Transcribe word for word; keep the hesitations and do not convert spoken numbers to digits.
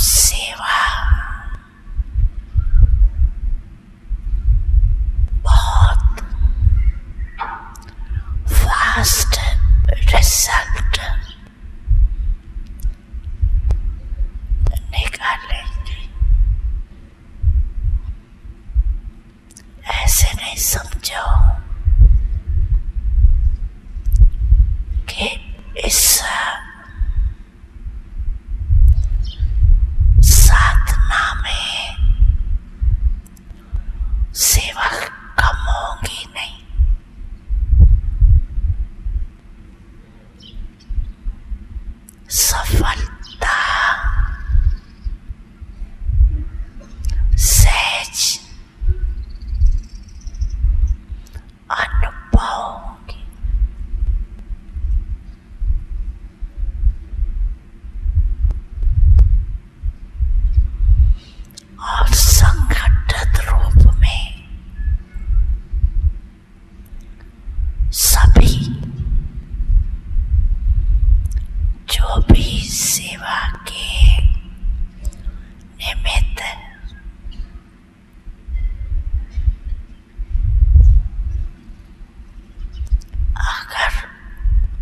सेवा बहुत fast result निकालेंगे। ऐसे नहीं समझो कि इस साधना में सेवा कम होगी, नहीं। सफलता सहज अनुभव